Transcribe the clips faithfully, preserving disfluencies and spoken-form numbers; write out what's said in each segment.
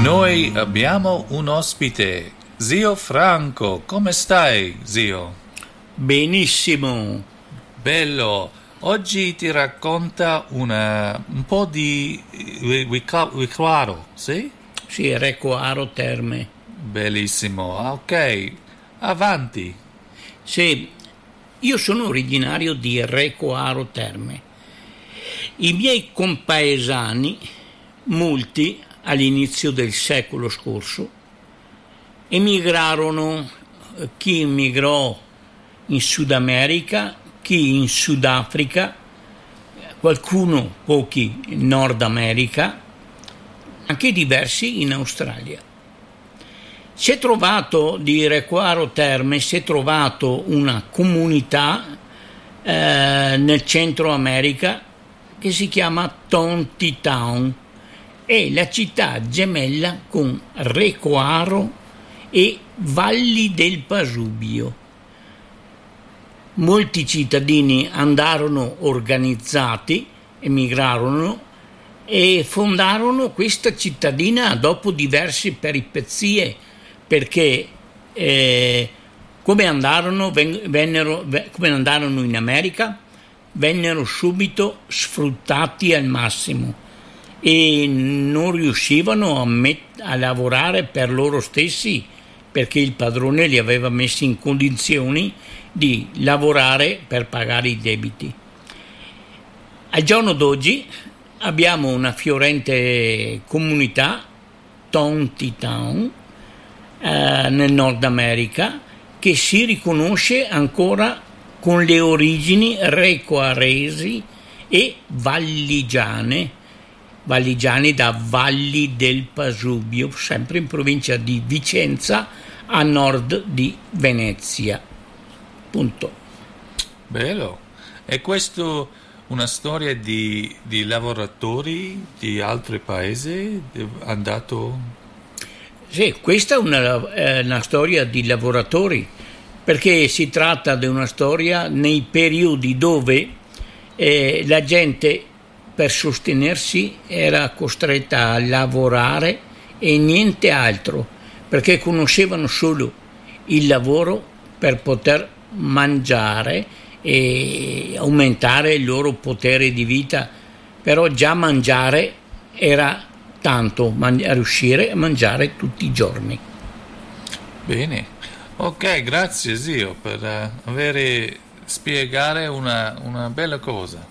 Noi abbiamo un ospite, zio Franco. Come stai, zio? Benissimo. Bello. Oggi ti racconta una, un po' di Riquaro, sì? Sì, Recoaro Terme. Bellissimo. Ok, avanti. Sì, io sono originario di Recoaro Terme. I miei compaesani, molti all'inizio del secolo scorso, emigrarono, chi emigrò in Sud America, chi in Sudafrica, qualcuno, pochi, in Nord America, anche diversi in Australia. Si è trovato, di Recoaro Terme, si è trovato una comunità eh, nel Centro America che si chiama Tontitown, è la città gemella con Recoaro e Valli del Pasubio. Molti cittadini andarono organizzati, emigrarono e fondarono questa cittadina dopo diverse peripezie, perché eh, come andarono, vennero, come andarono in America, vennero subito sfruttati al massimo e non riuscivano a, met- a lavorare per loro stessi, perché il padrone li aveva messi in condizioni di lavorare per pagare i debiti. Al giorno d'oggi abbiamo una fiorente comunità, Tontitown, eh, nel Nord America, che si riconosce ancora con le origini recoaresi e valligiane, valligiane da Valli del Pasubio, sempre in provincia di Vicenza, a nord di Venezia. Punto. Bello. E questo una storia di, di lavoratori di altri paesi andato? Sì, questa è una, è una storia di lavoratori, perché si tratta di una storia nei periodi dove eh, la gente per sostenersi era costretta a lavorare e niente altro, perché conoscevano solo il lavoro per poter mangiare e aumentare il loro potere di vita. Però già mangiare era tanto, man- riuscire a mangiare tutti i giorni. Bene, ok, grazie zio per uh, avere spiegare una, una bella cosa.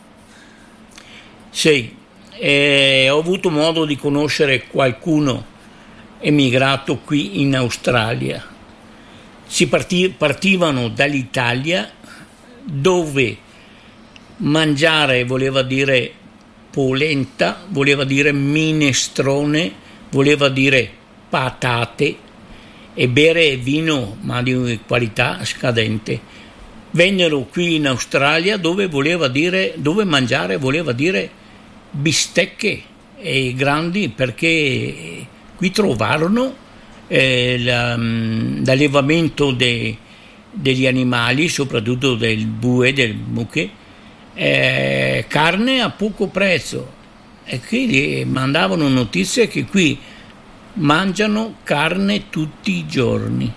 Sì, eh, ho avuto modo di conoscere qualcuno emigrato qui in Australia. Si parti- partivano dall'Italia, dove mangiare voleva dire polenta, voleva dire minestrone, voleva dire patate, e bere vino, ma di qualità scadente. Vennero qui in Australia, dove voleva dire, dove mangiare voleva dire bistecche e grandi, perché qui trovarono eh, la, l'allevamento de, degli animali, soprattutto del bue, del mucche, eh, carne a poco prezzo, e quindi mandavano notizie che qui mangiano carne tutti i giorni,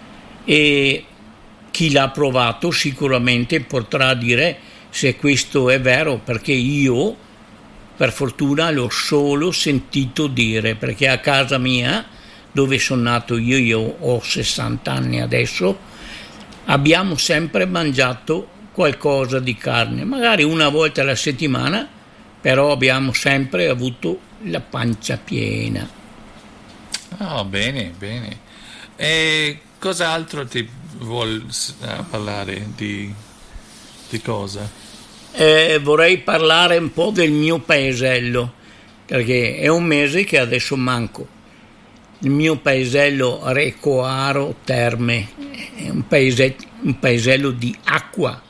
e chi l'ha provato sicuramente potrà dire se questo è vero, perché io per fortuna l'ho solo sentito dire, perché a casa mia, dove sono nato io, io ho sessanta anni adesso, abbiamo sempre mangiato qualcosa di carne, magari una volta alla settimana, però abbiamo sempre avuto la pancia piena. Oh, bene, bene. E cos'altro ti vuol uh, parlare di, di cosa? Eh, vorrei parlare un po' del mio paesello, perché è un mese che adesso manco. Il mio paesello Recoaro Terme è un, paese, un paesello di acqua,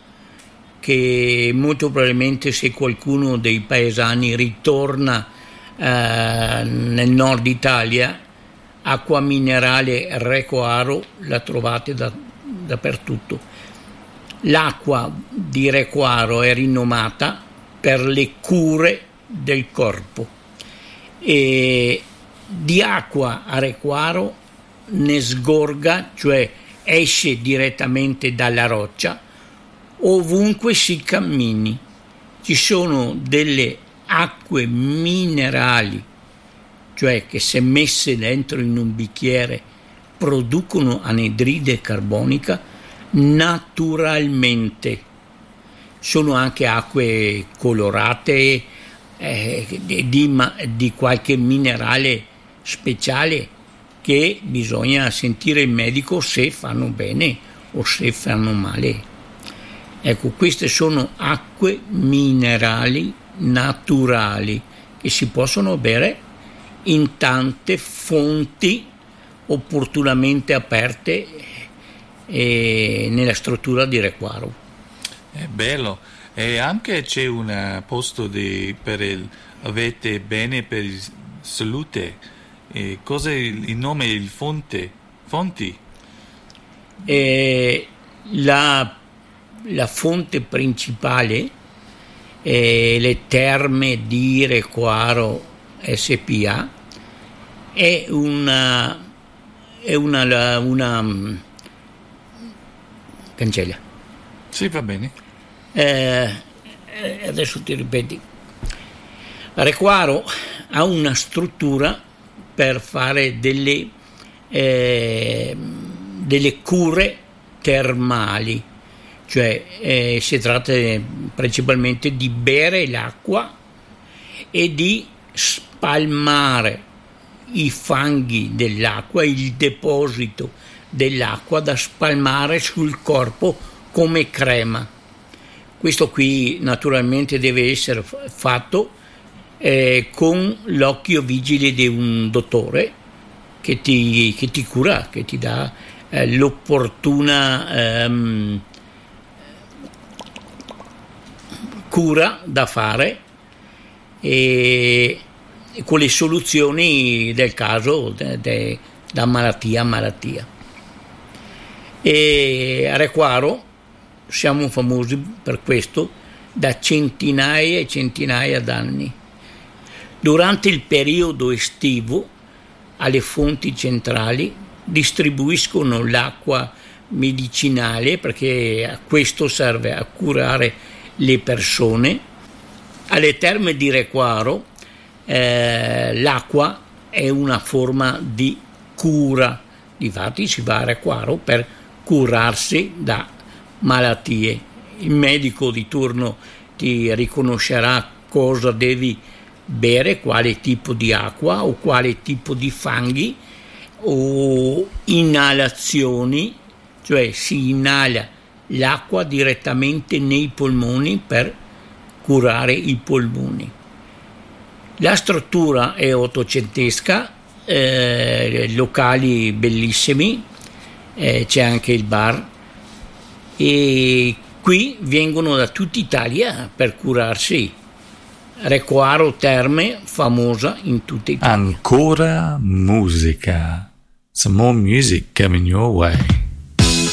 che molto probabilmente, se qualcuno dei paesani ritorna eh, nel nord Italia, acqua minerale Recoaro la trovate da, dappertutto. L'acqua di Recoaro è rinomata per le cure del corpo, e di acqua a Requaro ne sgorga, cioè esce direttamente dalla roccia ovunque si cammini. Ci sono delle acque minerali, cioè che se messe dentro in un bicchiere producono anidride carbonica naturalmente. Sono anche acque colorate eh, di, di qualche minerale speciale che bisogna sentire il medico se fanno bene o se fanno male. Ecco, queste sono acque minerali naturali che si possono bere in tante fonti opportunamente aperte eh, nella struttura di Requaro. È bello. E anche c'è un posto di, per il avete bene per il salute. E cos'è il nome? Il fonte? Fonti? E la, la fonte principale è le Terme di Requaro S P A. È una è una, una cancella. Sì, va bene. Eh, adesso ti ripeti. Requaro ha una struttura per fare delle, eh, delle cure termali, cioè eh, si tratta principalmente di bere l'acqua e di spalmare i fanghi dell'acqua, il deposito dell'acqua da spalmare sul corpo come crema. Questo qui naturalmente deve essere fatto eh, con l'occhio vigile di un dottore che ti, che ti cura, che ti dà eh, l'opportuna ehm, cura da fare e, e con le soluzioni del caso de, de, da malattia a malattia. E a Requaro siamo famosi per questo da centinaia e centinaia d'anni. Durante il periodo estivo alle fonti centrali distribuiscono l'acqua medicinale, perché questo serve a curare le persone. Alle Terme di Requaro eh, l'acqua è una forma di cura, difatti si va a Requaro per curarsi da malattie. Il medico di turno ti riconoscerà cosa devi bere, quale tipo di acqua o quale tipo di fanghi o inalazioni, cioè si inala l'acqua direttamente nei polmoni per curare i polmoni. La struttura è ottocentesca, eh, locali bellissimi, eh, c'è anche il bar e qui vengono da tutta Italia per curarsi. Requaro Terme, famosa in tutta Italia. Ancora musica. Some more music coming your way.